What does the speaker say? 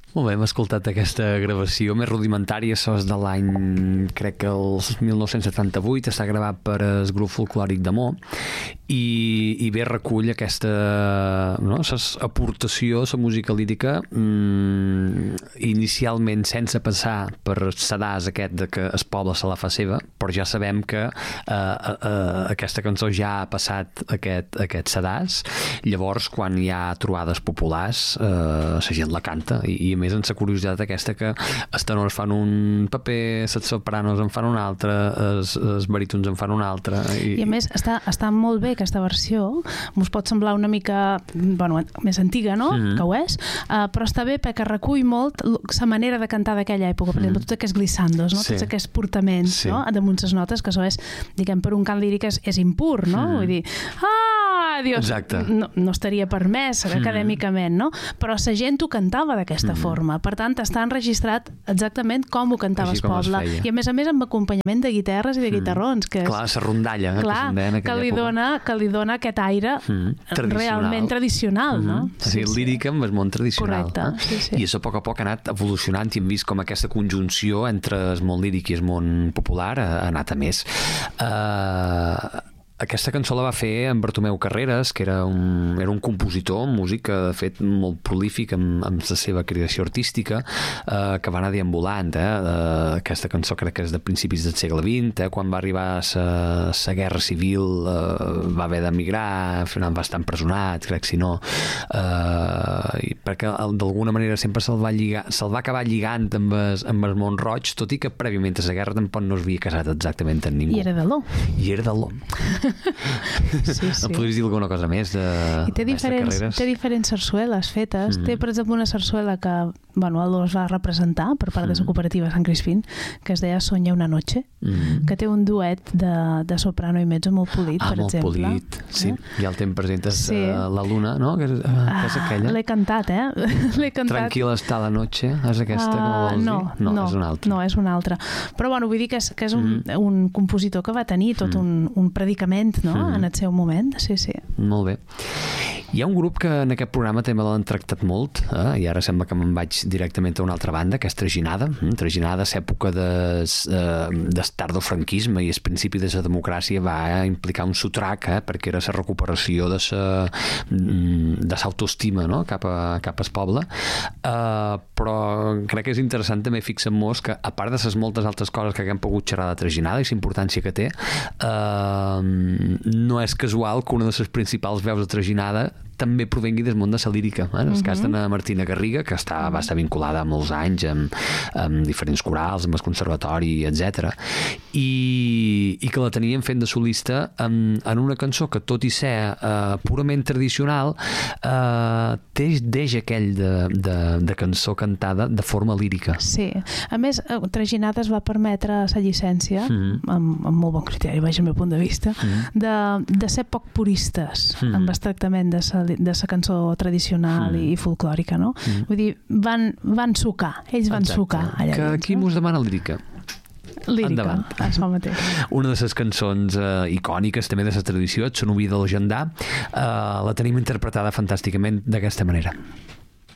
Molt bé, hem escoltat aquesta gravació més rudimentària, això és de l'any, crec que el 1978, està gravat per el grup folclòric de Mo, i bé recull aquesta aportació a la música lírica, inicialment sense passar per sedàs aquest de que el poble se la fa seva, però ja sabem que aquesta cançó ja ha passat aquest sedàs. Llavors, quan hi ha trobades populars, la gent la canta, i a més en la curiositat aquesta que els tenors fan un paper, les sopranos en fan un altre, els barítons en fan un altre. I a més està molt bé aquesta versió, us pot semblar una mica més antiga, no? Que ho és, però està bé perquè recull molt la manera de cantar d'aquella època, per exemple, tots aquests glissandos, no? Tots aquests portaments, no? Damunt les notes, que això és, diguem, per un cant líric és impur, no? Vull dir, Dios, no estaria permès acadèmicament, no? Però la gent ho cantava d'aquesta forma. Per tant, està enregistrat exactament com ho cantava el poble. I a més amb acompanyament de guitarres i de guitarrons. Clar, la rondalla. Que li dona aquest aire realment tradicional, no? Sí, lírica amb el món tradicional. Correcte. I això a poc ha anat evolucionant i hem vist com aquesta conjunció entre el món líric i el món popular ha anat a més. Aquesta cançó la va fer en Bartomeu Carreras, que era un compositor, un músic, de fet, molt prolífic amb la seva creació artística, que va anar deambulant. Aquesta cançó crec que és de principis del segle XX, quan va arribar la Guerra Civil va haver d'emigrar, al final va estar empresonat, crec, si no, perquè d'alguna manera sempre se'l va acabar lligant amb el món roig, tot i que prèviament a la guerra tampoc no s'havia casat exactament amb ningú. I era de l'O. No podries dir alguna cosa més de Carreras? Té diferents sarsueles fetes. Té, per exemple, una sarsuela que es va representar per part de la cooperativa Sant Crispín, que es deia Soña una noche, que té un duet de soprano i mezzo molt polit, per exemple. Molt polit, sí. Ja el temps presentes la Luna, no? Que és aquella. L'he cantat, L'he cantat. Tranquil·la està la noche, és aquesta que vols dir? No, és una altra. No, és una altra. Però vull dir que és un compositor que va tenir tot un predicament, no? En el seu moment. Sí. Molt bé. Hi ha un grup que en aquest programa també l'han tractat molt, i ara sembla que me'n vaig directament a una altra banda, que és Traginada. Traginada, a l'època del tardofranquisme i el principi de la democràcia, va implicar un sotrac, perquè era la recuperació de l'autoestima, no? cap al poble. Però crec que és interessant també fixar-nos que, a part de les moltes altres coses que hem pogut xerrar de Traginada i la importància que té, no és casual que una de les principals veus de Traginada també provengui del món de la lírica. En el cas de Martina Garriga, que va estar vinculada molts anys amb diferents corals, amb el conservatori, etc. I que la tenien fent de solista en una cançó que, tot i ser purament tradicional, té deix aquell de cançó cantada de forma lírica. Sí. A més, Traginada es va permetre la llicència, amb molt bon criteri, vaig al meu punt de vista, de ser poc puristes amb el tractament de la cançó tradicional i folclòrica, no? Vull dir, van sucar, ells van sucar allà que dins. Aquí mos demana lírica. Lírica, això mateix. Una de les cançons icòniques també de la tradició, Et son oví del Gendar, la tenim interpretada fantàsticament d'aquesta manera.